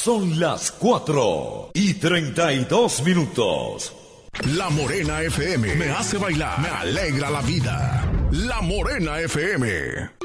Son las 4:32. La Morena FM me hace bailar, me alegra la vida. La Morena FM.